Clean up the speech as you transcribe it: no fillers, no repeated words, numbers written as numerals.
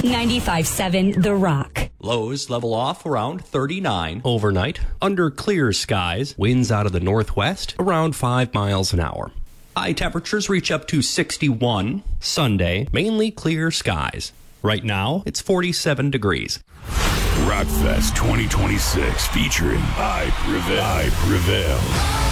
95.7 The Rock. Lows level off around 39 overnight. Under clear skies, winds out of the northwest around 5 miles an hour. High temperatures reach up to 61. Sunday, mainly clear skies. Right now, it's 47 degrees. Rockfest 2026 featuring I Prevail.